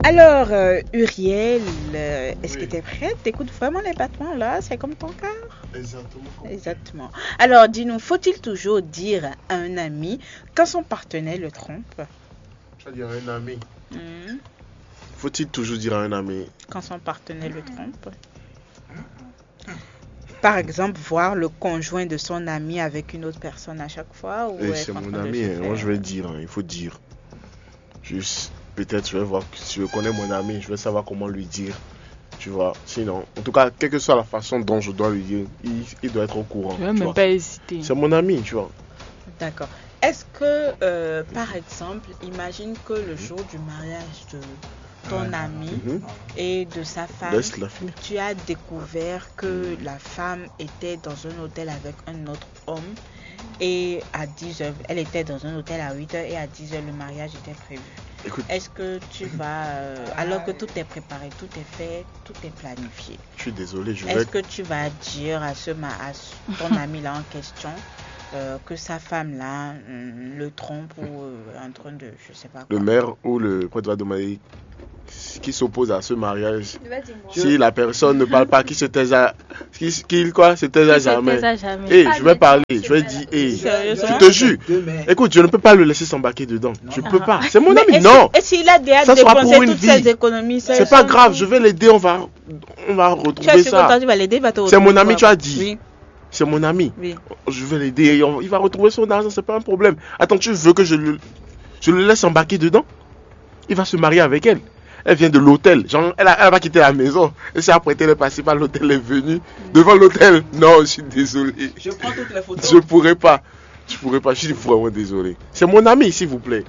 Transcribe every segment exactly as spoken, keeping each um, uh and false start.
Alors, euh, Uriel, euh, est-ce Oui. que tu es prête? T'écoutes vraiment les battements là? C'est comme ton cœur? Exactement. Exactement. Alors, dis-nous, faut-il toujours dire à un ami quand son partenaire le trompe? Tu vas dire à un ami. Hmm. Faut-il toujours dire à un ami? Quand son partenaire le trompe? Par exemple, voir le conjoint de son ami avec une autre personne à chaque fois ou Eh, être c'est en mon train de ami, se hein. Moi faire- je vais dire, hein, il faut dire. Juste, peut-être je vais voir si je connais mon ami, je vais savoir comment lui dire. Tu vois, sinon, en tout cas, quelle que soit la façon dont je dois lui dire, il, il doit être au courant. Je vais tu même vois. pas hésiter. C'est C'est mon ami, tu vois. D'accord. Est-ce que, euh, par exemple, imagine que le jour du mariage de ton ami Mhm. et de sa femme, Laisse la fille. tu as découvert que la femme était dans un hôtel avec un autre homme et à dix heures, elle était dans un hôtel à huit heures et à dix heures, le mariage était prévu. Écoute, Est-ce que tu vas, euh, alors que tout est préparé, tout est fait, tout est planifié, je suis désolé, je vais. est-ce que tu vas dire à, ce, ma- à ce- ton ami là en question euh, que sa femme là hum, le trompe ou euh, en train de, je sais pas quoi. Le maire ou le prêtre va demander qui s'oppose à ce mariage. Vas-y, moi. Si la personne ne parle pas, qui se taise à. Qui, qui quoi, se taise à jamais. Ça jamais. Eh, Pas je vais le parler, temps, je vais c'est dire, pas la- eh, Sérieusement? je te jure. Écoute, je ne peux pas le laisser s'embarquer dedans. Je peux pas. C'est mon Mais ami, est-ce- non. Et s'il a déjà Ça sera dépensé pour une toutes vie. ses économies, C'est pas grave, je vais l'aider, on va, on va Tu as retrouver sûr que toi ça. tu vas l'aider, il va te C'est mon retrouver ami, quoi? tu as dit. Oui, C'est mon ami. oui. Je vais l'aider, et on- il va retrouver son argent, c'est pas un problème. Attends, tu veux que je le, je le laisse embarquer dedans? Il va se marier avec elle. Elle vient de l'hôtel. Genre, elle a, elle a pas quitté la maison. Elle s'est apprêtée, elle est passée par l'hôtel, elle est venue. Devant l'hôtel. Non, je suis désolé. Je prends toutes les photos. Je pourrais pas. Je pourrais pas. Je suis vraiment désolé. C'est mon ami, s'il vous plaît.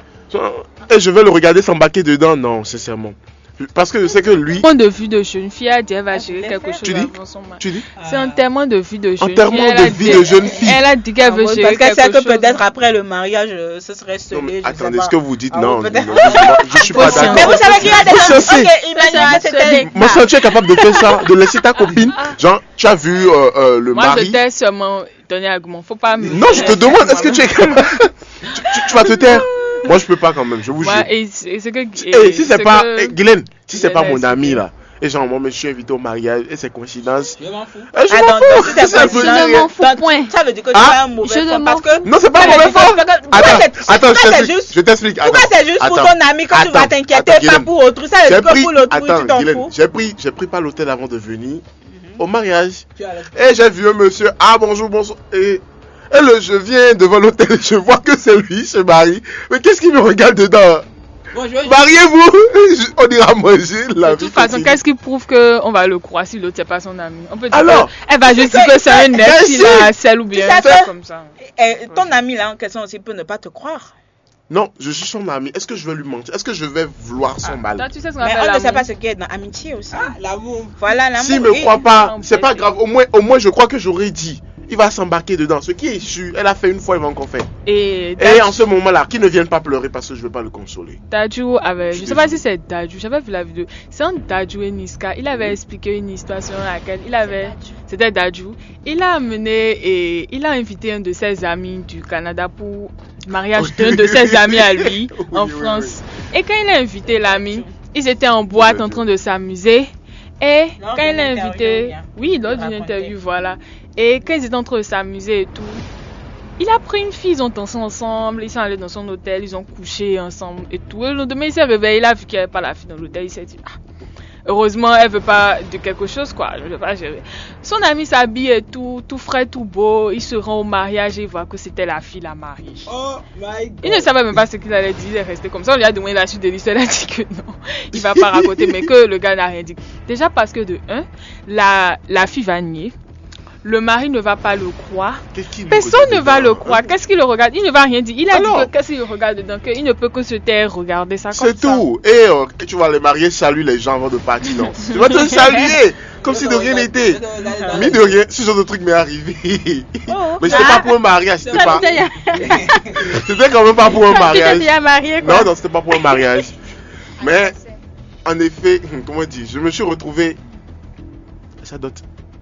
Et je vais le regarder s'embarquer dedans. Non, sincèrement. Parce que je sais que lui. Point de vue de jeune fille, elle dit elle va gérer quelque chose Tu dis avant son mariage. Tu dis C'est un témoin de vie de jeune Enterrement fille. Elle de a vie dit- de jeune fille. Elle a dit qu'elle veut Ah, gérer parce qu'elle quelque sait que chose. peut-être après le mariage, euh, ce serait Non, mais scellé. je sais attendez, pas. ce que vous dites, Ah, non. peut-être. non, non, je suis pas Faut d'accord. Mais vous savez qu'il y a des Moi, je gens. sais. Ok, imaginez que c'était. Moi, si tu es capable de faire ça, de laisser ta copine, genre, tu as vu euh, euh, le Moi, je mari. t'ai seulement donné argument. Faut pas me. Non, je te demande, est-ce que tu es capable tu, tu- tu vas te taire. Moi, je peux pas quand même, je vous jure. Ouais, et c'est et c'est que. Eh, si c'est pas, que- eh, Glenn, si c'est Glenn pas a mon ami expliqué. là, et genre, moi, je suis invité au mariage, et c'est coïncidence. Je m'en fous. Eh, je Ah, m'en donc, fous, donc, si t'es ça pas veut dit, dire- je m'en fous, donc, point. Ça veut dire que tu Ah, es un mauvais je femme, ne parce m'en que. Non, c'est pas Ça un veut mauvais dire femme. que- pourquoi Attends, c'est- attends, je pourquoi c'est t'explique. juste- Je t'explique. Pourquoi attends, c'est juste pour attends, ton ami quand tu vas attends, t'inquiéter, attends, pas Guylaine. pour autrui? Ça veut J'ai dire que pris, pour l'autrui, attends, tu t'en Guylaine, fous. j'ai pris, j'ai pris pas l'hôtel avant de venir au mariage. Tu as la- Et j'ai vu un monsieur, ah bonjour, bonjour. Et, et le, je viens devant l'hôtel, je vois que c'est lui, ce mari. Mais qu'est-ce qu'il me regarde dedans? Bon, je vais- Mariez-vous, Je- on ira manger la De vie toute façon, continue. qu'est-ce qui prouve qu'on va le croire si l'autre c'est pas son ami? On peut dire Alors, que- elle va juste dire que c'est un bien ex, il sûr. a celle ou bien Tu un sais truc que- comme ça. Et ton ami là en question aussi peut ne pas te croire. Non, je suis son ami. Est-ce que je vais lui mentir? Est-ce que je vais vouloir son mal? Toi, tu sais ce qu'on Mais appelle on ne sait l'amour. pas ce qu'il y a dans l'amitié aussi. Ah, l'amour. Voilà l'amour. S'il me oui. croit pas, Non, c'est pas peut-être. grave. Au moins, au moins, je crois que j'aurais dit. Il va s'embarquer dedans. Ce qui est sûr, elle a fait une fois, il va encore faire. Et Et en ce moment-là, qu'il ne vienne pas pleurer parce que je ne veux pas le consoler. Dadju avait, Je je suis sais pas désolé. si c'est Dadju, j'avais vu la vidéo. C'est un Dadju et Niska. Il avait expliqué une histoire sur laquelle il avait, c'était Dadju. Il a amené et il a invité un de ses amis du Canada pour le mariage d'un de ses amis à lui Oui, en oui, France. Et quand il a invité l'ami, ils étaient en boîte en train de s'amuser. Et Lors quand il d'une a interview, invité, bien. oui, lors Il d'une racontait. interview, voilà. Et quand ils étaient en train de s'amuser et tout, il a pris une fille, ils ont dansé ensemble, ils sont allés dans son hôtel, ils ont couché ensemble et tout. Et le lendemain, il s'est réveillé, il a vu qu'il n'y avait pas la fille dans l'hôtel, il s'est dit, ah, heureusement, elle veut pas de quelque chose, quoi, je ne veux pas gérer. Son ami s'habille et tout, tout frais, tout beau, il se rend au mariage et il voit que c'était la fille, la mariée. Oh my god. Il ne savait même pas ce qu'il allait dire, il est resté comme ça. On lui a demandé la suite de l'histoire, il a dit que non, il va pas raconter, mais que le gars n'a rien dit. Déjà parce que de un, la, la fille va nier, le mari ne va pas le croire, Qu'est-ce qu'il lui personne regarde ne va dedans? le croire. Qu'est-ce qu'il le regarde? Il ne va rien dire. Il a Alors? dit que qu'est-ce qu'il regarde dedans, qu'il ne peut que se taire, regarder ça comme C'est ça. tout. Et euh, tu vois, les mariés saluent les gens avant de partir, non? Tu vas te saluer comme si de rien n'était. Je te regarde dans Mine de rien, ce genre de truc m'est arrivé. Oh. Mais c'était pas pour un mariage, c'était Toi, pas. tu t'es- C'était quand même pas pour un toi, tu t'es mariage. déjà marié, quoi. Non, non, c'était pas pour un mariage. Mais, en effet, comment dire, je me suis retrouvé. Ça dot.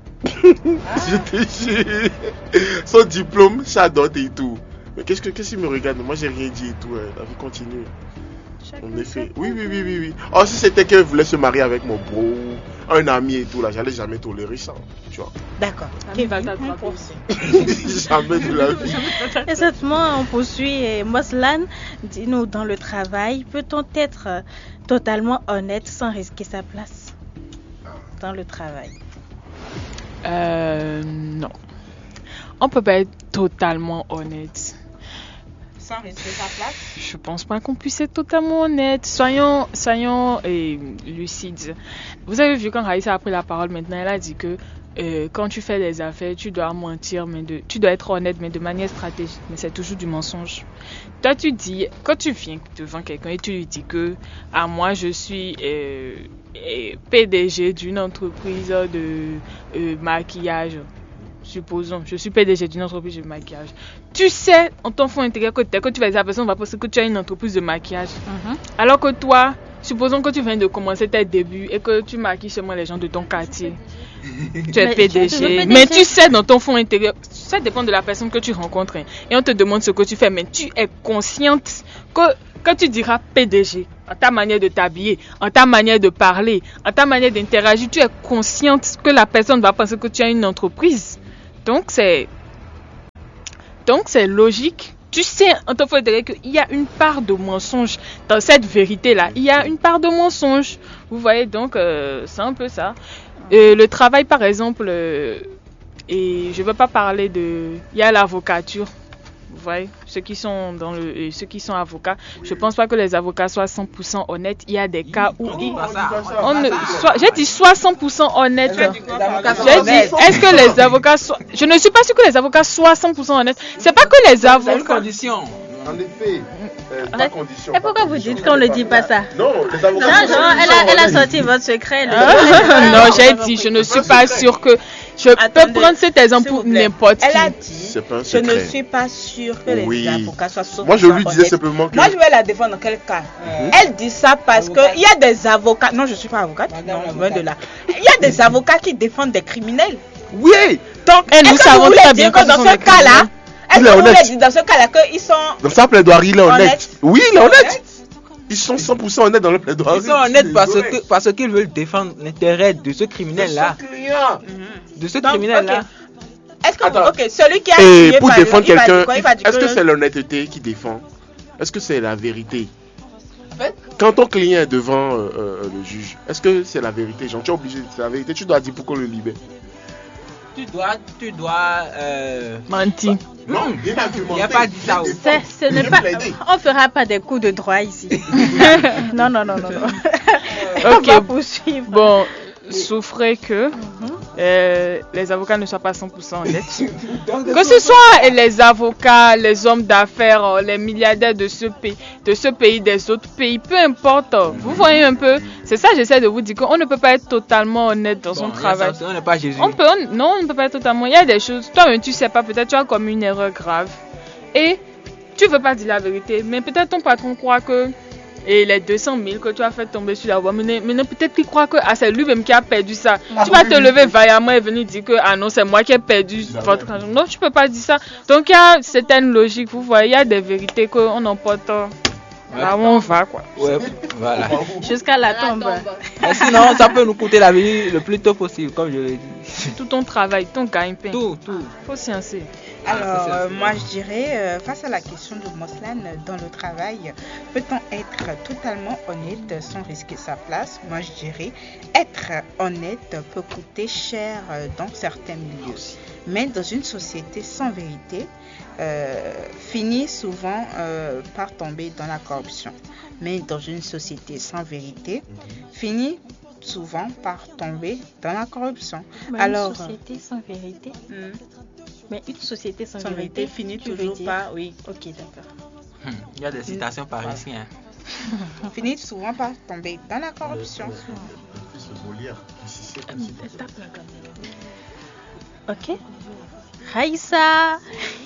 Je te jure. Son diplôme, ça dot et tout. Mais qu'est-ce que qu'est-ce qu'il me regarde? Moi, j'ai rien dit et tout. hein. La vie continue. Chacun En effet. ses Oui, oui, oui, oui, oui. Oh, si c'était qu'elle voulait se marier avec mon bro, un ami et tout, là, j'allais jamais tolérer ça. Tu vois. D'accord. Ami va Kevin, on t'attraper. poursuit. Jamais de la vie. Exactement, on poursuit. Et Moslan, dis-nous, dans le travail, peut-on être euh, totalement honnête sans risquer sa place dans le travail? Euh, non. On peut pas être totalement honnête. Sans risquer sa place. Je pense pas qu'on puisse être totalement honnête. Soyons, soyons euh, lucides. Vous avez vu quand Raïssa a pris la parole maintenant, elle a dit que euh, quand tu fais des affaires, tu dois mentir, mais de, tu dois être honnête, mais de manière stratégique. Mais c'est toujours du mensonge. Toi, tu dis, quand tu viens devant quelqu'un et tu lui dis que, ah, moi, je suis euh, euh, P D G d'une entreprise de euh, maquillage. Supposons, je suis P D G d'une entreprise de maquillage. Tu sais, en ton fond intérieur, que dès que tu vas dire à la personne, on va penser que tu as une entreprise de maquillage. Mhm. Alors que toi, supposons que tu viens de commencer tes débuts et que tu maquilles seulement les gens de ton quartier. Tu es Mais P tu es D G. toujours P D G. Mais tu sais dans ton fond intérieur, ça dépend de la personne que tu rencontres. hein. Et on te demande ce que tu fais, mais tu es consciente que quand tu diras P D G, en ta manière de t'habiller, en ta manière de parler, en ta manière d'interagir, tu es consciente que la personne va penser que tu as une entreprise. Donc c'est donc c'est logique. Tu sais en ton fond intérieur qu'il y a une part de mensonge dans cette vérité-là. Il y a une part de mensonge. Vous voyez, donc euh, c'est un peu ça. Euh, le travail, par exemple, euh, et je ne veux pas parler de... Il y a l'avocature. Vous voyez, ceux qui sont dans le, euh, ceux qui sont avocats, je ne pense pas que les avocats soient cent pour cent honnêtes. Il y a des cas où ils, on ne, soit, j'ai dit soit cent pour cent honnêtes. J'ai dit, est-ce que les avocats soient, je ne suis pas sûre que les avocats soient cent pour cent honnêtes. C'est pas que les C'est une avocats. condition. En effet, euh, pas condition. Et pourquoi vous dites qu'on ne dit pas ça? Non, les avocats. Non, sont- non, elle sont a, elle a honnêtes. sorti votre secret. le- Non, j'ai dit, je ne suis pas sûre que je peux Attendez, prendre cet exemple s'il vous pour plaît. n'importe qui. Elle a dit, C'est pas un je ne secret. suis pas sûre que Oui. les avocats soient sauf Moi, je lui disais honnêtes. simplement que. Moi, je vais la défendre dans quel cas? Elle dit ça parce Avocate. qu'il y a des avocats. Non, je ne suis pas avocate. Madame non, l'avocate. loin de là. Il y a des avocats qui défendent des criminels. Oui. Donc, Et nous est-ce que savons vous voulez très dire bien que que dans ce ce sont des cas-là, criminels. est-ce Il que est vous voulez honnête. dire dans ce cas-là qu'ils sont Dans sa plaidoirie, il est honnête. Honnête. Oui, il est honnête. Ils sont cent pour cent honnêtes dans le plaidoirie. Ils sont honnêtes parce Désolé. que parce qu'ils veulent défendre l'intérêt de ce criminel-là. Ce client. De ce Donc, criminel-là. ok. Est-ce que Attends. ok, celui qui a Et tué, pour par défendre exemple, il va dire quelqu'un, quoi? Il va dire est-ce que c'est l'honnêteté qui défend? Est-ce que c'est la vérité? En fait, Quand ton client est devant euh, euh, le juge, est-ce que c'est la vérité? Genre, tu es obligé de dire la vérité, tu dois dire pour qu'on le libère. tu dois, tu dois. Euh... Menti. Non, il n'y a pas dit ça. oh. C'est- ce n'est pas, on fera pas des coups de droit ici. non, non, non, non, non. On Ok. va poursuivre. Bon, souffrez que euh, les avocats ne soient pas cent pour cent honnêtes. Que ce soit les avocats, les hommes d'affaires, euh, les milliardaires de ce pays, de ce pays, des autres pays, peu importe. euh, Vous voyez un peu, c'est ça j'essaie de vous dire qu'on ne peut pas être totalement honnête dans son Bon, travail. On n'est pas Jésus. On peut, on- non, on ne peut pas être totalement. Il y a des choses, toi-même tu sais pas, peut-être tu as commis une erreur grave et tu veux pas dire la vérité, mais peut-être ton patron croit que et les deux cent mille que tu as fait tomber sur la voie, mais, mais peut-être qu'il croit que ah, c'est lui-même qui a perdu ça. Tu vas te lever vaillamment et venir dire que ah non, c'est moi qui ai perdu votre argent. Non, tu peux pas dire ça. Donc il y a certaines logiques, vous voyez, il y a des vérités qu'on emporte euh, là où on va quoi. Ouais, voilà. Jusqu'à la tombe. Mais sinon, ça peut nous coûter la vie le plus tôt possible, comme je l'ai dit. Tout ton travail, ton gagne-pain. Tout, tout. Faut sciencer. Alors, euh, moi je dirais, euh, face à la question de Moslan, euh, dans le travail, peut-on être totalement honnête sans risquer sa place? Moi je dirais, être honnête peut coûter cher euh, dans certains milieux. Mais dans une société sans vérité, euh, finit souvent euh, par tomber dans la corruption. Mais dans une société sans vérité, finit souvent par tomber dans la corruption. Mais Alors, une société sans vérité. euh, Mais une société sans, sans vérité vérité finit tu veux toujours dire? par, oui, Ok, d'accord. Hum, Il y a des citations par ici. Hein. finit souvent par tomber dans la corruption. Ok. Raïssa.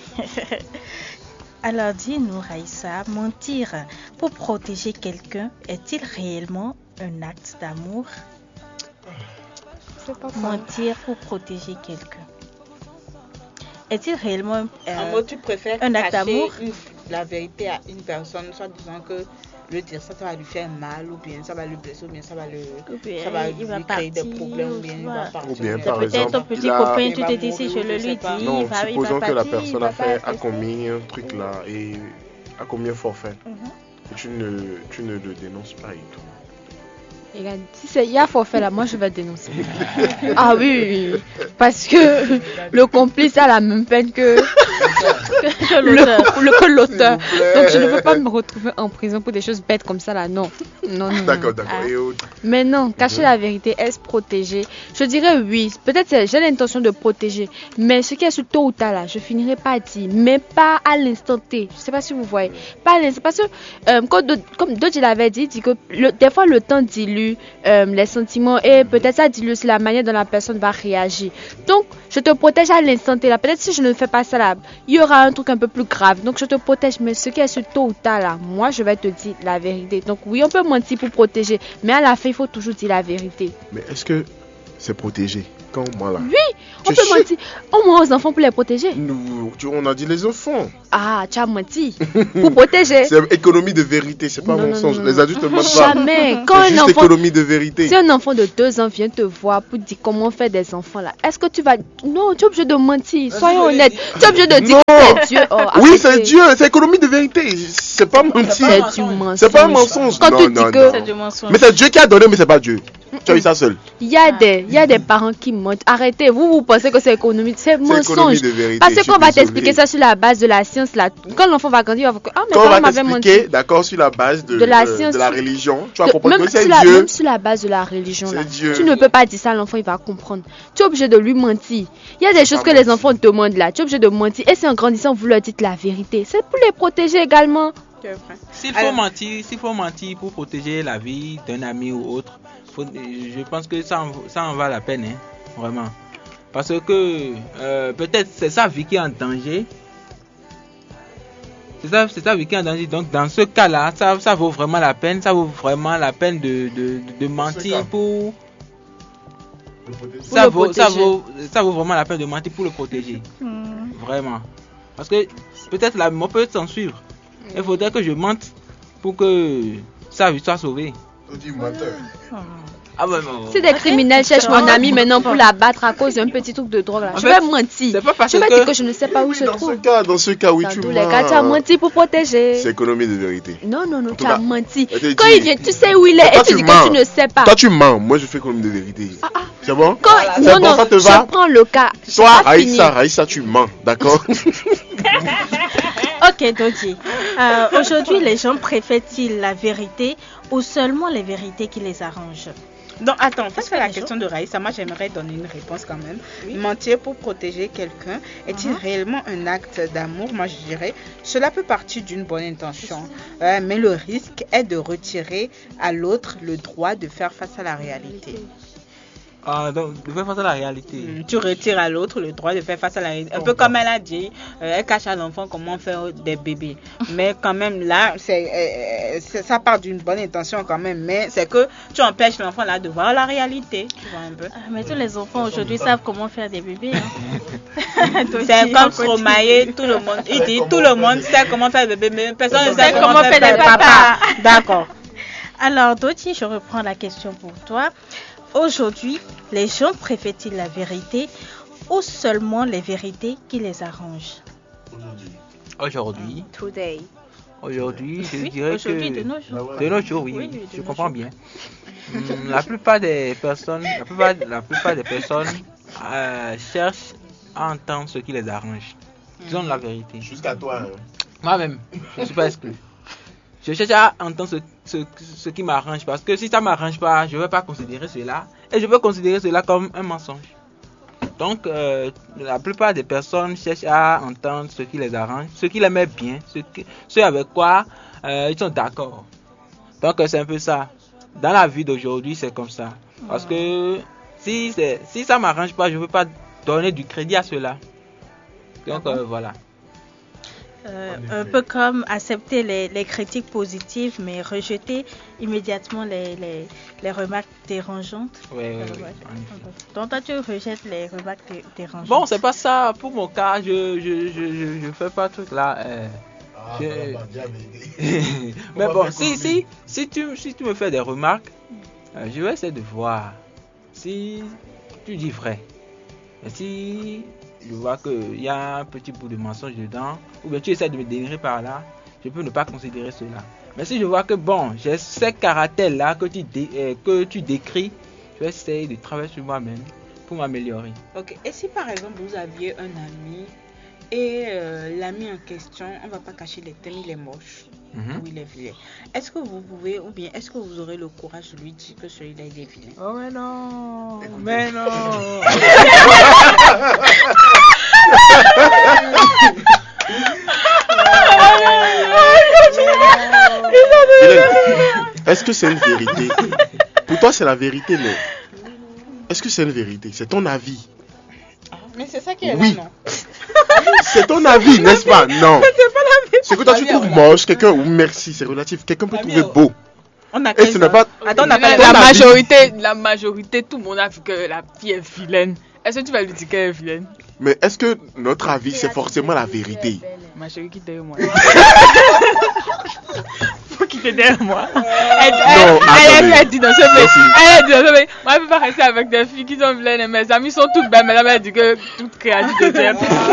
Alors dis-nous, Raïssa, mentir pour protéger quelqu'un est-il réellement un acte d'amour? Mentir pour protéger quelqu'un. Est-il réellement En euh, mode, tu préfères un acte cacher d'amour? une- la vérité à une personne, soit disant que le dire ça, ça va lui faire mal, ou bien ça va le blesser, ou bien ça va, le, Ou bien ça va il lui va créer des partir, problèmes, ou bien il va voilà. partir. Ou bien, Mais par peut-être exemple, Peut-être ton petit il a- copain, il tu va te dis si mourir, je le je lui sais pas. dis, Non, il va, il va supposons que la partir, personne il a va fait, pas a être- commis un truc là et a commis un forfait. Mhm. Et tu ne, tu ne le dénonces pas et tout. Regarde, si c'est il y a forfait là, moi je vais dénoncer. Ah oui, oui, oui. Parce que le complice a la même peine que Que le- l'auteur. le- que l'auteur. S'il vous plaît. Donc je ne veux pas me retrouver en prison pour des choses bêtes comme ça là, non. Non, non, D'accord, non. d'accord. Ah. Et autre. Mais non, cacher Mhm. la vérité, est-ce protéger? Je dirais oui. Peut-être c'est- j'ai l'intention de protéger. Mais ce qui est sur tôt ou tard là, je finirai par dire. Mais pas à l'instant T. Je sais pas si vous voyez. Pas à l'instant. Parce que, euh, comme Do- comme Doji l'avait dit, il dit que le- des fois le temps dilue euh, les sentiments et peut-être ça dilue aussi la manière dont la personne va réagir. Donc, je te protège à l'instant T là. Peut-être si je ne fais pas ça là, il y aura un truc un peu plus grave. Donc, je te protège. Mais ce qui est sur tôt ou tard là, moi je vais te dire la vérité. Donc, oui, on peut mentir pour protéger. Mais à la fin, il faut toujours dire la vérité. Mais est-ce que c'est protégé? Quand moi là? Oui, on Tu es peut sûr? mentir. On ment aux enfants pour les protéger. Nous, tu- on a dit les enfants. Ah, tu as menti. Pour protéger. C'est économie de vérité, c'est pas Non, non, mensonge. non, Les non. adultes ne mentent pas. Jamais. Quand C'est un juste enfant, économie de vérité. si un enfant de deux ans vient te voir pour dire comment faire des enfants là, est-ce que tu vas. Non, tu es obligé de mentir. Soyons honnêtes. Tu es obligé de dire Non. que c'est Dieu. Oh, Oui, arrêtez. c'est Dieu, c'est économie de vérité. C'est pas mentir. C'est du mensonge. C'est pas un mensonge. Quand non, tu non, dis que- non. C'est du mensonge. Mais c'est Dieu qui a donné, mais c'est pas Dieu. Tu as eu ça seul. Il y a des, il y a des parents qui mentent. Arrêtez. Vous, vous pensez que c'est économie. C'est C'est économie mensonge. de vérité. Parce je que suis quand on va désolé. t'expliquer ça sur la base de la science là, quand l'enfant va grandir, il va voir que ah mais Quand on parents va m'avaient menti. t'expliquer, d'accord, sur la base de, De la euh, science, de la sur- religion, tu vas De- comprendre même, que c'est sur la, Dieu. même sur la base de la religion C'est là. Dieu. Tu ne peux pas dire ça, l'enfant il va comprendre. Tu es obligé de lui mentir. Il y a des choses pas que les mentir. enfants te demandent là. Tu es obligé de mentir. Et c'est en grandissant vous leur dites la vérité. C'est pour les protéger également. C'est vrai. S'il faut Alors- mentir, s'il faut mentir pour protéger la vie d'un ami ou autre, faut- je pense que ça en, ça en va la peine, hein, vraiment. Parce que euh, peut-être c'est sa vie qui est en danger. C'est ça, c'est sa vie qui est en danger. Donc dans ce cas-là, ça, ça vaut vraiment la peine. Ça vaut vraiment la peine de, de, de mentir cas. pour. Pour Ça le vaut, ça, protéger. vaut, ça vaut vraiment la peine de mentir pour le protéger. Hmm. Vraiment. Parce que peut-être la mort peut s'en suivre. Il faudrait que je mente pour que sa vie soit sauvée. Ah ouais, non. Si des criminels cherchent mon Ah, ami maintenant pour la battre à cause d'un petit truc de drogue là, En je fait, vais mentir. c'est pas parce Je vais que- dire que je ne sais pas où Oui, se dans ce trouve. cas, dans ce cas, oui, Dans tu tous les cas, tu as mens. menti pour protéger. C'est économie de vérité. Non, non, non, En tu tout as cas, menti. je t'ai Quand dit- il vient, tu sais où il est Toi, et tu tu dis mens. que tu ne sais pas. Toi, tu mens. Moi, je fais économie de vérité. C'est bon? Quand, C'est non, bon, non, ça te va? je prends le cas. Toi, C'est pas fini. Raïssa, Raïssa, tu mens. D'accord? Ok, Dodi. Euh, Aujourd'hui, les gens préfèrent-ils la vérité ou seulement les vérités qui les arrangent? Donc, attends, face que à la les question de Raïssa, moi j'aimerais donner une réponse quand même. Oui. Mentir pour protéger quelqu'un est-il Mhm. réellement un acte d'amour? Moi je dirais, cela peut partir d'une bonne intention, Euh, mais le risque est de retirer à l'autre le droit de faire face à la réalité. Ah, donc, de faire face à la réalité. Mm, Tu retires à l'autre le droit de faire face à la réalité. Un peu comme elle a dit, euh, elle cache à l'enfant comment faire des bébés. Mais quand même là, c'est, euh, c'est- ça part d'une bonne intention quand même. Mais c'est que tu empêches l'enfant là de voir la réalité. Tu vois un peu. Ah, mais tous les enfants aujourd'hui savent comment faire des bébés. Hein. Dodi, C'est on comme continue. Stromae, tout le monde. Il dit tout le monde sait comment faire des bébés, mais personne ne sait comment, comment faire faire des des papas. papas. D'accord. Alors, Dodi, je reprends la question pour toi. Aujourd'hui, les gens préfèrent-ils la vérité ou seulement les vérités qui les arrangent? Aujourd'hui, Today. aujourd'hui, je Oui, dirais aujourd'hui, que de nos jours. de nos jours, oui, Oui, de je nos comprends jours. bien. Hum, la plupart des personnes, la plupart, la plupart des personnes euh, cherchent à entendre ce qui les arrange. Disons la vérité. Jusqu'à toi. hein. Moi-même, je ne suis pas exclu. Je cherche à entendre ce, ce, ce qui m'arrange parce que si ça ne m'arrange pas, je ne vais pas considérer cela et je vais considérer cela comme un mensonge. Donc, euh, la plupart des personnes cherchent à entendre ce qui les arrange, ce qui les met bien, ce, qui, ce avec quoi euh, ils sont d'accord. Donc, euh, c'est un peu ça. Dans la vie d'aujourd'hui, c'est comme ça. Parce que si, c'est, si ça ne m'arrange pas, je ne veux pas donner du crédit à cela. Donc, euh, voilà. Euh, un peu comme accepter les, les critiques positives, mais rejeter immédiatement les, les, les remarques dérangeantes. Ouais, ouais, Euh, ouais, ouais. en effet. Donc, toi, tu rejettes les remarques dé- dérangeantes. Bon, c'est pas ça. Pour mon cas, je je, je, je, je fais pas truc là. Euh, Ah, Je- voilà, bah, dis la vérité. Mais On va bon, faire si, comme si, si, tu, si tu me fais des remarques, euh, je vais essayer de voir si tu dis vrai. Et si je vois qu'il y a un petit bout de mensonge dedans, ou bien tu essaies de me dénigrer par là, je peux ne pas considérer cela. Mais si je vois que bon, j'ai ces caractères-là que, tu dé- euh, que tu décris, je vais essayer de travailler sur moi-même pour m'améliorer. Ok. Et si par exemple vous aviez un ami et euh, l'ami en question, on va pas cacher les thèmes, il est moche Mhm. ou il est vilain. Est-ce que vous pouvez ou bien est-ce que vous aurez le courage de lui dire que celui-là il est vilain? Oh mais non, mais non. Hélène, est-ce que c'est une vérité? Pour toi, c'est la vérité, mais est-ce que c'est une vérité? C'est ton avis. Mais c'est ça qui est Oui. là, non? C'est ton avis, n'est-ce pas? Non. C'est que toi, tu Avis, trouves on a- moche, quelqu'un, ou merci, c'est relatif. Quelqu'un peut Avis, trouver on- beau. On a Et ce n'est pas. Attends, on la, a pas ton la avis. majorité, la majorité, tout le monde a vu que la fille est vilaine. Est-ce que tu vas lui dire qu'elle est vilaine? Mais est-ce que notre avis, c'est forcément la vérité? Ma chérie, quitte derrière moi. Faut quitter derrière moi. Elle, elle, Non, elle, elle, attendez. elle dit dans ce Merci. pays. Elle dit dans ce pays. Moi, je peux pas rester avec des filles qui sont vilaines. Mes amis sont toutes belles, mais là, elle dit que toute créative de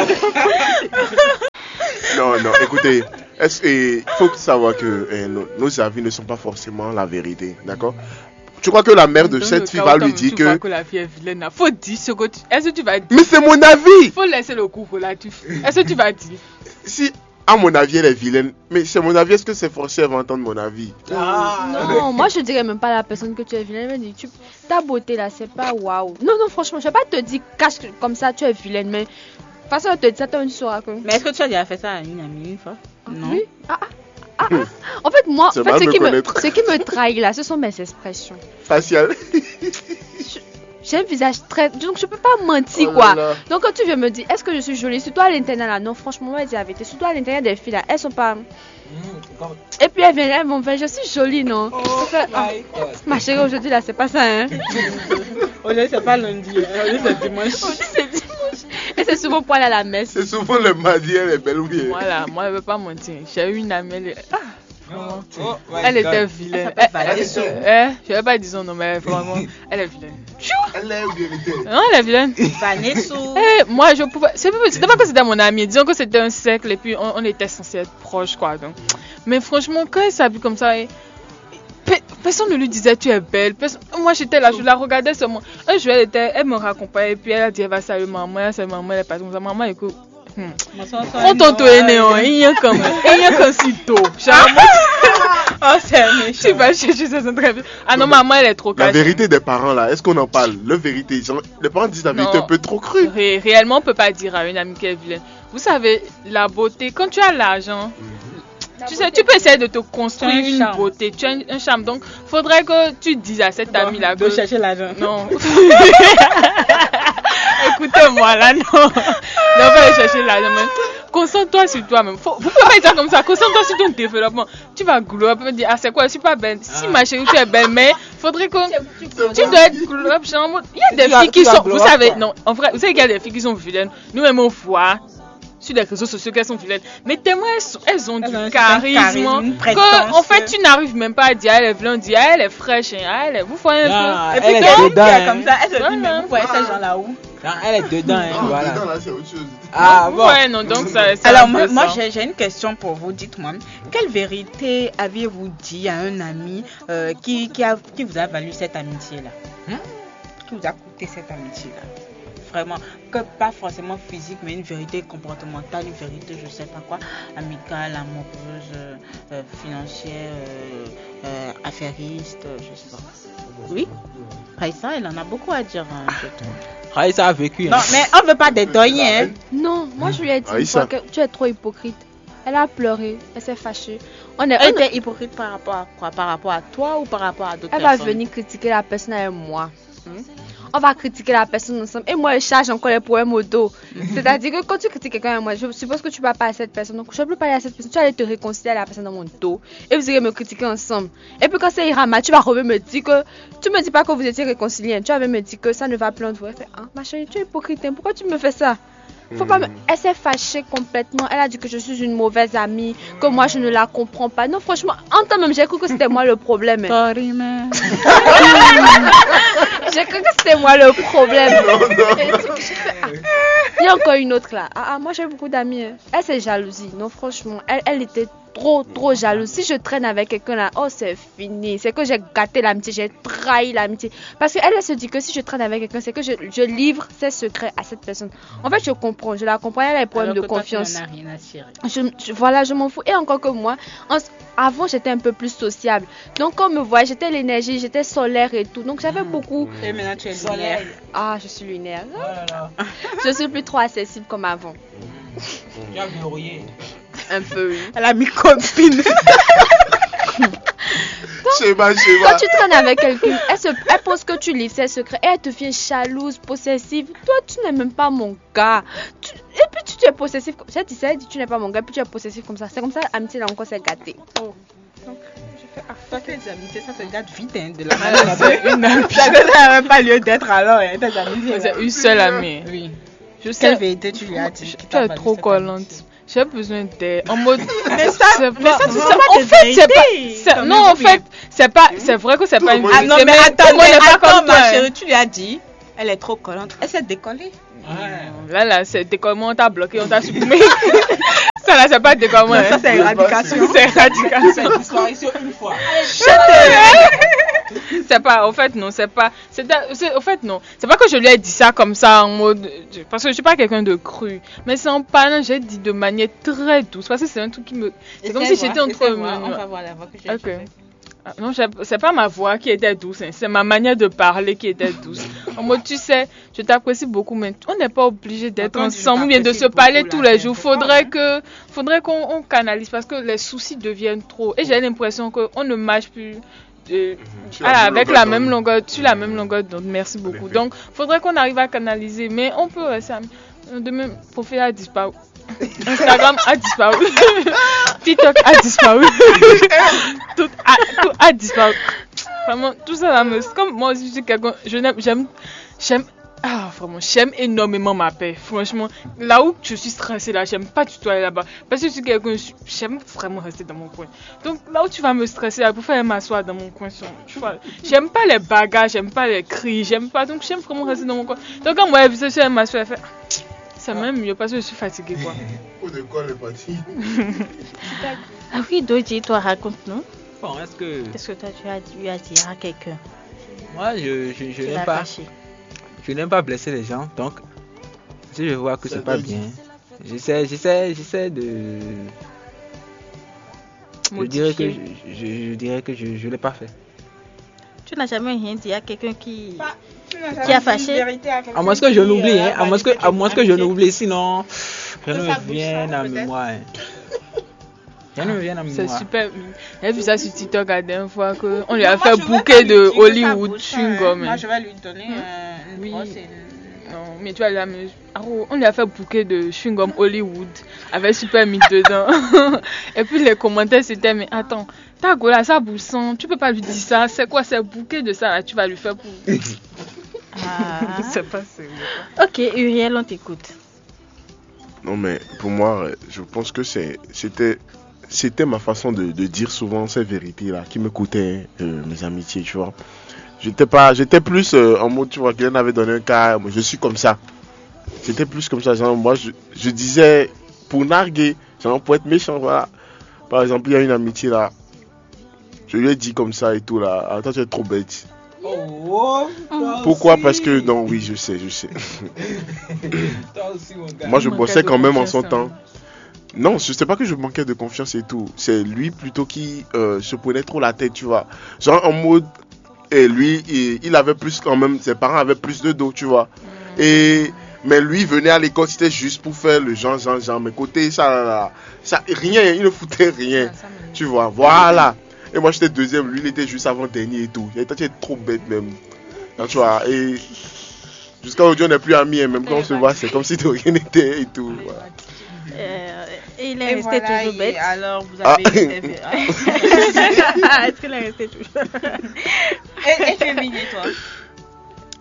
Non, non, écoutez, est-ce- et il faut savoir que eh, nos, nos avis ne sont pas forcément la vérité, d'accord? Tu crois que la mère de Dans cette le fille cas va où lui toi-même, dire tu vois que... que la fille est vilaine. là, faut dire ce que tu. Est-ce que tu vas dire? Mais c'est mon avis! Faut laisser le coup relatif. Est-ce que tu vas dire? Si, à mon avis, elle est vilaine, mais c'est mon avis, est-ce que c'est forcé à entendre mon avis? Ah. Non, moi je dirais même pas à la personne que tu es vilaine. Elle me dit, tu... ta beauté là, c'est pas waouh. Non, non, franchement, je vais pas te dire cache comme ça, tu es vilaine, mais de toute façon, elle te dit ça, toi, tu sauras que. Mais est-ce que tu as déjà fait ça à une amie une fois? Non. Oui. Ah, ah, ah, ah. En fait, moi, C'est en fait, mal ce, me qui me, connaître. ce qui me trahit là, ce sont mes expressions. Facial. J'ai un visage très. Donc, je peux pas mentir Oh là quoi. là. Donc, quand tu viens me dire, est-ce que je suis jolie, surtout à l'intérieur là, non, franchement, moi, je dis la vérité, surtout à l'intérieur des filles là, elles sont pas. Et puis elles viennent, elles vont faire, je suis jolie, non. Oh Ça fait, ah, my God. ma chérie, aujourd'hui là, c'est pas ça, hein. Aujourd'hui, c'est pas lundi, hein. Aujourd'hui, c'est dimanche. Aujourd'hui, c'est dimanche. Et c'est souvent pour aller à la messe. C'est souvent le mardi, elle est belle ou bien. Voilà, moi, je veux pas mentir. J'ai eu une amie, elle, est- ah, Oh, oh my elle God. était vilaine. Elle s'appelle Elle- elle- Vanessa. eh, je vais pas dire son nom, mais vraiment, elle est vilaine. Elle est vérité. Non, elle est vilaine. Vanessa. Eh, moi, je pouvais. C'est pas c'était pas que c'était mon ami. Disons que c'était un cercle et puis on, on était censé être proches, quoi. Donc. Mais franchement, quand elle s'habille comme ça, eh, pe- personne ne lui disait tu es belle. Personne- Moi, j'étais là, je la regardais seulement. Un jour, elle, était, elle me raccompagnait et puis elle a dit elle va saluer maman. Elle salué maman, elle est partie comme ça. Maman, écoute. Hmm. Prends ton tour et néon, il y a comme il y a comme si tôt. Oh, c'est Tu vas chercher ça, c'est très bien. Ah non, maman, elle est trop La cachée. vérité des parents là, est-ce qu'on en parle? La vérité, genre, les parents disent la vérité Non. un peu trop crue. Ré- réellement, on peut pas dire à une amie qu'elle est vilaine. Vous savez, la beauté, quand tu as l'argent, tu sais, tu peux essayer de te construire Tu as un une charme. beauté, tu as un, un charme. Donc, faudrait que tu dises à cette amie là De que chercher l'argent. non. Écoutez-moi là, non. Non, pas aller chercher l'argent, mais concentre-toi sur toi-même. Faut, vous pouvez pas dire comme ça. Concentre-toi sur ton développement. Tu vas glow up et dire ah c'est quoi, je suis pas belle. Si ma chérie tu es belle, mais faudrait que tu dois être glow up. genre en mode- Il y a Tu des vas- filles qui tu vas sont, glow vous up, savez, quoi. non, en vrai, vous savez qu'il y a des filles qui sont vilaines. Nous-mêmes on voit sur les réseaux sociaux qu'elles sont vilaines, mais tellement elles, sont- elles ont Elles du ont un certain charisme, charisme, une que prestance. en fait tu n'arrives même pas à dire elle est vilaine, on dit ah, elle est fraîche, hein, ah, elle est... vous voyez un Ah, peu. Et puis elle quand est elle dedans, est hein. comme ça, elle se dit Voilà. mais vous voyez ces gens là où? Non, elle est dedans, hein, Ah, voilà. dedans, là, c'est autre chose. Ah bon. Ouais, non, donc ça. c'est Alors un moi, peu moi, ça. j'ai j'ai une question pour vous. Dites-moi, quelle vérité aviez-vous dit à un ami euh, qui, qui, a, qui vous a valu cette amitié-là? Hmm? Qui vous a coûté cette amitié-là? Vraiment, que pas forcément physique, mais une vérité comportementale, une vérité, je sais pas quoi, amicale, amoureuse, euh, euh, financière, euh, euh, affairiste, euh, je sais pas. Oui? Raïssa, elle en a beaucoup à dire. Hein, je trouve. Raïssa a vécu. Non, Hein. mais on veut pas détonner, hein. Non, moi je lui ai dit Ah, une ça. fois que tu es trop hypocrite. Elle a pleuré, elle s'est fâchée. On est, Elle on est- était hypocrite par rapport à quoi? Par rapport à toi ou par rapport à d'autres Elle va personnes? venir critiquer la personne avec moi. Hmm? On va critiquer la personne ensemble. Et moi, je charge encore les poèmes au dos. C'est-à-dire que quand tu critiques quelqu'un avec moi, je suppose que tu ne vas pas à cette personne. Donc, je ne peux pas aller à cette personne. Tu vas aller te réconcilier à la personne dans mon dos. Et vous irez me critiquer ensemble. Et puis, quand ça ira mal, tu vas revenir me dire que. Tu me dis pas que vous étiez réconciliés. Tu vas me dire que ça ne va plus entre vous. Elle fait, ah, ma chérie, tu es hypocrite. hein. Pourquoi tu me fais ça? Faut pas me... Elle s'est fâchée complètement. Elle a dit que je suis une mauvaise amie, que moi je ne la comprends pas. Non, franchement, en temps même, j'ai cru que c'était moi le problème. Sorry, man. J'ai cru que c'était moi le problème. Non, non. Et du coup, j'ai fait, ah. Il y a encore une autre là. Ah, ah, moi j'ai beaucoup d'amis. hein. Elle, c'est jalousie. Non, franchement, elle, elle était trop, trop jalouse. Si je traîne avec quelqu'un là, oh, c'est fini. C'est que j'ai gâté l'amitié, j'ai trahi l'amitié. Parce qu'elle, elle se dit que si je traîne avec quelqu'un, c'est que je, je livre ses secrets à cette personne. En fait, je comprends, je la comprends. Elle a des problèmes Alors de que toi, confiance. tu n'en as rien à cirer. Je, je- voilà, je m'en fous. Et encore que moi, en- avant, j'étais un peu plus sociable. Donc, quand on me voit, j'étais l'énergie, j'étais solaire et tout. Donc, j'avais beaucoup. Et maintenant, tu es lunaire. Soleil. Ah, je suis lunaire. Oh là là. Je suis plus trop accessible comme avant. Tu as verrouillé. Un peu, oui. Elle a mis copine. Schéma, Quand schéma. tu traînes avec quelqu'un, elle, se, elle pense que tu livres ses secrets et elle te devient jalouse, possessive. Toi, tu n'es même pas mon gars. Tu- et puis, tu, tu es possessif. J'ai dit ça, elle dit tu n'es pas mon gars, puis tu es possessif comme ça. C'est comme ça, l'amitié là encore, c'est gâté. Oh. Donc, je fais, ah, toi, tes amitiés, ça se gâte vite, hein, de la manière. C'est une amie. Ça n'a même pas lieu d'être alors, hein, tes amitiés. C'est une seule amie. Oui. Je Quelle sais, vérité tu lui as dit qui tu t'a es valu trop cette collante. amitié? J'ai besoin d'aide. En mode. Mais ça, c'est mais ça, pas- tu sais en pas des fait, c'est vérités. pas. c'est- Quand Non, même, en fait, c'est pas. C'est vrai que c'est pas une Ah, Ah vérité. non, mais attends, tout le monde n'est pas attends, comme ma toi, hein. chérie, tu lui as dit, elle est trop collante. Elle s'est décollée. Là, là, c'est décollement, on t'a bloqué, on t'a supprimé. Ça, là, c'est pas décollement. Non, ça, hein. c'est éradication. C'est éradication. C'est disparition une fois. C'est pas, au fait, non, c'est pas. C'est, c'est- au fait, non. C'est pas que je lui ai dit ça comme ça en mode. Parce que je suis pas quelqu'un de cru. Mais c'est en parlant, j'ai dit de manière très douce. Parce que c'est un truc qui me. C'est comme si Essaie j'étais voir, entre. essaie voir, On va voir la voix que j'ai Ok. utilisée. Ah, non, j'ai- c'est pas ma voix qui était douce, hein, c'est ma manière de parler qui était douce. En mode, tu sais, je t'apprécie beaucoup, mais on n'est pas obligé d'être Quand tu ensemble ou bien de se t'apprécies parler beaucoup, tous là, les c'est jours. important, Faudrait hein. que, faudrait qu'on on canalise parce que les soucis deviennent trop. Et j'ai l'impression qu'on ne marche plus. euh, Sur ah, la même avec longueur la d'onde. même longueur, sur la même longueur d'onde. Merci beaucoup. effet. Donc, faudrait qu'on arrive à canaliser, mais on peut rester amis. Demain, profil a disparu. Instagram a disparu. TikTok a disparu. tout, a, tout a disparu. Vraiment, tout ça là me. Comme moi aussi, je suis quelqu'un. Je n'aime. J'aime. J'aime. Ah, vraiment, j'aime énormément ma paix. Franchement, là où je suis stressée, là, j'aime pas du tout aller là-bas. Parce que je suis quelqu'un. je- J'aime vraiment rester dans mon coin. Donc, là où tu vas me stresser, là, pour faire m'asseoir dans mon coin. sur- Tu vois, j'aime pas les bagarres, j'aime pas les cris, j'aime pas. Donc, j'aime vraiment rester dans mon coin. Donc, quand moi, elle vient, elle m'assoit, elle fait. C'est même mieux parce que je suis fatiguée, quoi. Où de quoi le parti? Ah oui, Doji, toi, raconte-nous. Bon, est-ce que. Qu'est-ce que toi, tu as dit à dire à quelqu'un Moi, je, je, je qui n'aime l'a pas. fâché? Je n'aime pas blesser les gens, donc si je vois que Ça c'est pas doit bien, j'essaie, j'essaie, j'essaie de. Je dirais que je, je, je dirais que je, je l'ai pas fait. Tu n'as jamais rien dit à quelqu'un qui... Tu n'as Qui jamais a dit fâché? une vérité à quelqu'un À moins que je qui, n'oublie, euh, hein, à moins que, valide à moins que je amitié. n'oublie, sinon rien Que ne ça me bouge vient ça, à peut-être. mémoire. hein. Rien ne me vient à C'est mémoire. super. J'ai vu ça sur TikTok la dernière fois qu'on lui a Non, moi, fait je vais pas bouquet lui de dire que ça Hollywood bouge ça, chewing hein. gum. Moi, hein. je vais lui donner euh, une Oui. brosse et une- Non, mais tu vois, là, mais- ah, oh, on lui a fait bouquet de chewing gum Hollywood avec super mis dedans. Et puis les commentaires c'était, mais attends, ta go là, ça bouge sans, tu peux pas lui dire ça. C'est quoi, c'est bouquet de ça là, tu vas lui faire pour. Ah. C'est pas sérieux. Ok, Uriel, on t'écoute. Non, mais pour moi, euh, je pense que c'est, c'était, c'était ma façon de, de dire souvent ces vérités-là qui me coûtaient euh, mes amitiés, tu vois. J'étais pas, j'étais plus euh, en mode, tu vois, quelqu'un avait donné un cas, moi, je suis comme ça. C'était plus comme ça, genre, moi, je, je disais, pour narguer, genre, pour être méchant, voilà. Par exemple, il y a une amitié là, je lui ai dit comme ça et tout là, attends, tu es trop bête. Oh, toi Pourquoi? aussi. Parce que, non, oui, je sais, je sais. Toi aussi, mon gars. Moi, je manquait bossais de quand même en confiance son en temps. lui. Non, je sais pas que je manquais de confiance et tout. C'est lui plutôt qui euh, se prenait trop la tête, tu vois. Genre en mode, et lui, il, il avait plus quand même, ses parents avaient plus de dos, tu vois. Et mais lui venait à l'école, c'était juste pour faire le genre, genre, genre. Mais côté ça, là, là, ça, rien, il ne foutait rien, Ça, ça me- tu vois. Voilà. Et moi j'étais deuxième, lui il était juste avant dernier et tout. Et toi tu es trop bête même, donc, tu vois. Et jusqu'à aujourd'hui on n'est plus amis, et même quand on se voit, c'est comme si de rien n'était et tout. Voilà. Euh, et il est Et resté voilà, toujours et bête. alors vous Ah. avez eu des vé- Ah. Est-ce qu'il est resté toujours Et, et féminin, toi?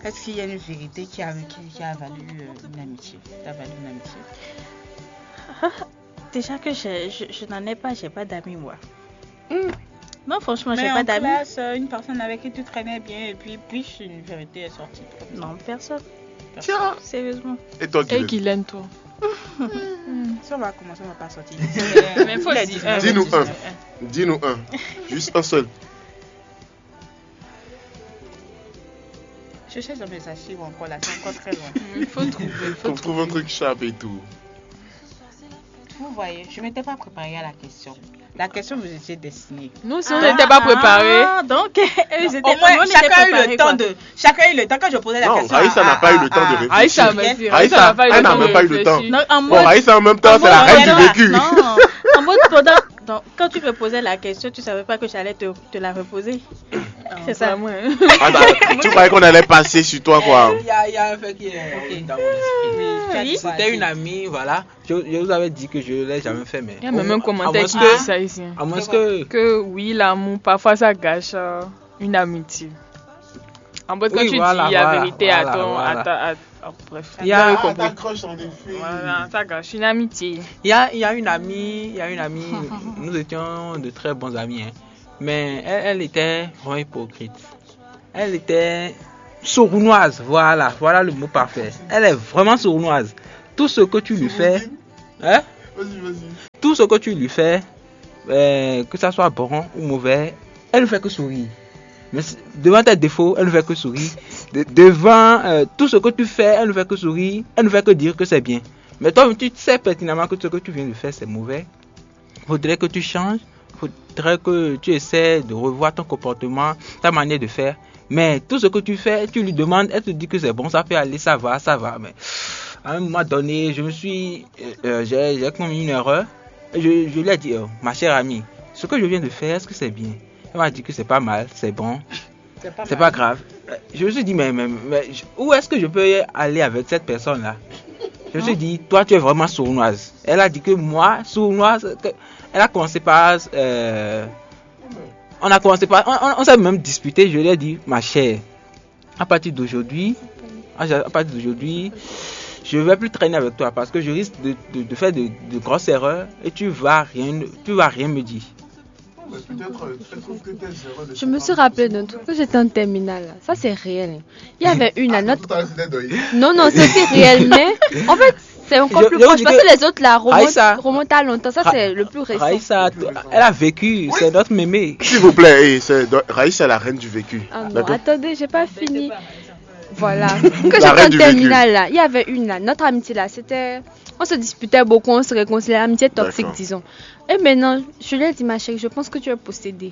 Est-ce qu'il y a une vérité qui a, qui, qui a valu euh, une amitié qui a valu une amitié? Déjà que je, je, je n'en ai pas, j'ai pas d'amis moi. Mm. Non, franchement, j'ai Mais pas en d'amis. classe, euh, une personne avec qui tu traînais bien et puis, puis une vérité est sortie. Non, personne. Tiens. Sérieusement. Et toi, Et Guylaine? Guylaine, toi. Ça on va commencer, on va pas sortir. Mais faut Il a dire dit- un. Dis-nous un. un. Dis-nous un. Juste un seul. Je cherche dans mes archives encore là, c'est encore très loin. Il faut trouver. Faut On trouve un truc sharp et tout. Vous voyez, je ne m'étais pas préparée à la question. La question vous étiez destinée. Nous, si on n'était pas préparés. Ah, donc, ils étaient Au moins, on était chacun a eu préparés, le temps quoi. de. Chacun a eu le temps quand je posais la Non, question. Raïssa n'a pas eu le temps de réfléchir. Aïssa, Julienne. merci. Raïssa, Raïssa n'a pas eu elle le n'a temps même de pas eu le temps. réfléchir. Non, en Bon, mode, Raïssa en même temps, en c'est la mode, reine du non, vécu. Non, en mode pendant. Donc, quand tu me posais la question, tu savais pas que j'allais te, te la reposer. C'est ça. Vraiment. Attends, tu croyais qu'on allait passer sur toi, quoi? Il y a, il y a un fait qui est Ok. dans mon esprit. Oui, tu as Oui. dit quoi, C'était dis. une amie, voilà. Je, je vous avais dit que je ne l'ai jamais fait, mais. Il y a même un à commentaire moins qui que- dit ça ici. À moins que. Que oui, l'amour, parfois ça gâche euh, une amitié. En mode, quand Oui, tu voilà, dis la voilà, vérité à voilà, ton. voilà. à ta- à- oh, bref, Il y a- vous avez Ah, compris. t'accroches en effet. Voilà, ça gâche une amitié. Il y a, il y a une amie, il y a une amie, nous étions de très bons amis, hein. Mais elle, elle était vraiment hypocrite. Elle était sournoise, voilà, voilà le mot parfait. Elle est vraiment sournoise. Tout ce que tu lui fais, hein, Vas-y, vas-y. tout ce que tu lui fais, euh, que ça soit bon ou mauvais, elle ne fait que sourire. Mais c- devant tes défauts, elle ne fait que sourire. De- devant euh, tout ce que tu fais, elle ne fait que sourire. Elle ne fait que dire que c'est bien. Mais toi, tu sais pertinemment que ce que tu viens de faire, c'est mauvais. Faudrait que tu changes. Faudrait que tu essaies de revoir ton comportement, ta manière de faire. Mais tout ce que tu fais, tu lui demandes, elle te dit que c'est bon, ça peut aller, ça va, ça va. Mais à un moment donné, je me suis, euh, euh, j'ai, j'ai commis une erreur. Et Je, je lui ai dit, oh, ma chère amie, ce que je viens de faire, est-ce que c'est bien? Elle m'a dit que c'est pas mal, c'est bon, C'est pas, c'est mal. pas grave. Euh, Je me suis dit, mais, mais, mais je- où est-ce que je peux aller avec cette personne-là? Je me suis dit, toi, tu es vraiment sournoise. Elle a dit que moi, sournoise, que- elle a commencé par... euh, on a commencé par... On, on- on s'est même disputé. Je lui ai dit, ma chère, à partir d'aujourd'hui, à à partir d'aujourd'hui, je ne vais plus traîner avec toi parce que je risque de, de, de faire de, de grosses erreurs et tu vas rien, tu vas rien me dire. Mais peut-être, elle trouve que tes erreurs ne Je sont me pas suis rappelé d'un truc que j'étais en terminale. Là. Ça, c'est réel. Il y avait une à Ah, notre. tout à l'heure, c'était Doï. Non, non, c'était réel, mais en fait, c'est encore Je- plus je proche dis parce que- que les autres là remontent, Raïssa. remontent à longtemps. Ça, Ra- c'est le plus récent. Raïssa, elle a vécu, c'est notre mémé. S'il vous plaît, hey, c'est Do- Raïssa, c'est la reine du vécu. Ah non, D'accord? attendez, j'ai pas fini. Voilà. Que La j'étais reine en du terminale là, il y avait une là, notre amitié là, c'était. On se disputait beaucoup, on se réconciliait, amitié toxique, D'accord. disons. Et maintenant, je lui ai dit, ma chérie, je pense que tu es possédée.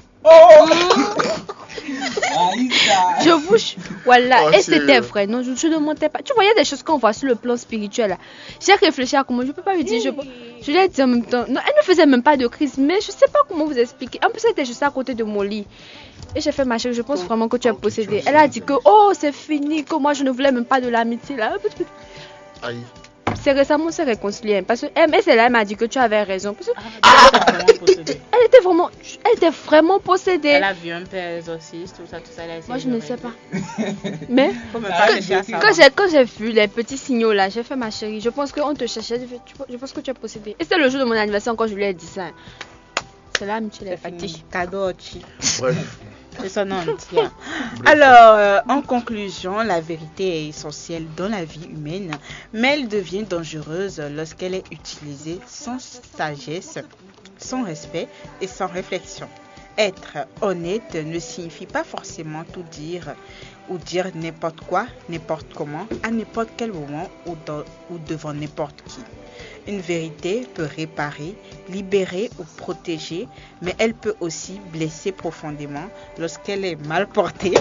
Je vous. ch- Voilà, Oh, et sérieux. c'était vrai, non, je ne mentais pas. Tu voyais des choses qu'on voit sur le plan spirituel là. J'ai réfléchi à comment, je peux pas lui dire, je, je lui ai dit en même temps. Non, elle ne faisait même pas de crise, mais je sais pas comment vous expliquer. En plus, elle était juste à côté de mon lit. Et j'ai fait, ma chérie, je pense vraiment que tu es possédée. Elle a dit que, oh, c'est fini, que moi je ne voulais même pas de l'amitié là. Aïe. C'est récemment, on s'est réconcilié. Parce que, elle, mais c'est là, elle m'a dit que tu avais raison. Parce que Ah, elle était vraiment possédée. elle était vraiment, elle était vraiment possédée. Elle a vu un père exorciste, tout ça, tout ça. Elle a essayé Moi, je de ne sais régler. pas. Mais Faut même pas chercher à savoir. quand j'ai, quand j'ai vu les petits signaux là, j'ai fait, ma chérie, je pense qu'on te cherchait. J'ai fait, tu- Je pense que tu es possédée. Et c'est le jour de mon anniversaire quand je lui ai dit ça. C'est là, l'amitié, les C'est fini. fatigues. Cadeau Ochi. Bref. C'est son nom entier. Alors, euh, en conclusion, la vérité est essentielle dans la vie humaine, mais elle devient dangereuse lorsqu'elle est utilisée sans sagesse, sans respect et sans réflexion. Être honnête ne signifie pas forcément tout dire ou dire n'importe quoi, n'importe comment, à n'importe quel moment ou, dans- ou devant n'importe qui. Une vérité peut réparer, libérer ou protéger, mais elle peut aussi blesser profondément lorsqu'elle est mal portée.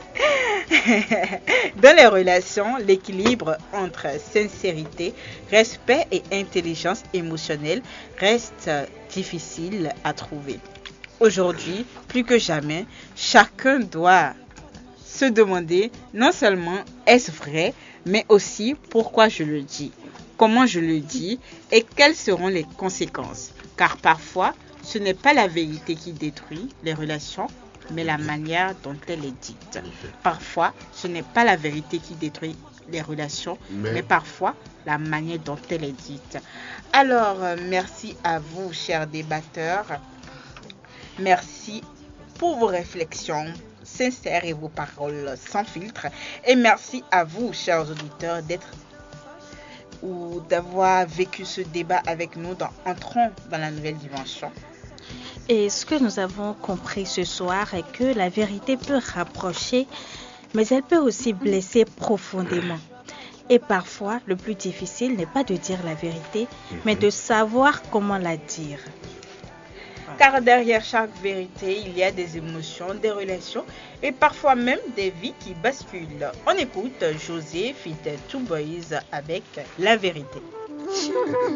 Dans les relations, l'équilibre entre sincérité, respect et intelligence émotionnelle reste difficile à trouver. Aujourd'hui, plus que jamais, chacun doit se demander non seulement est-ce vrai, mais aussi pourquoi je le dis, comment je le dis et quelles seront les conséquences. Car parfois, ce n'est pas la vérité qui détruit les relations, mais la manière dont elle est dite. Parfois, ce n'est pas la vérité qui détruit les relations, mais, mais parfois la manière dont elle est dite. Alors, euh, merci à vous, chers débatteurs. Merci pour vos réflexions sincères et vos paroles sans filtre. Et merci à vous, chers auditeurs, d'être ou d'avoir vécu ce débat avec nous dans Entrons dans la nouvelle dimension. Et ce que nous avons compris ce soir est que la vérité peut rapprocher, mais elle peut aussi blesser profondément. Et parfois, le plus difficile n'est pas de dire la vérité, mais de savoir comment la dire. Car derrière chaque vérité, il y a des émotions, des relations et parfois même des vies qui basculent. On écoute José Fit Two Boys avec La Vérité.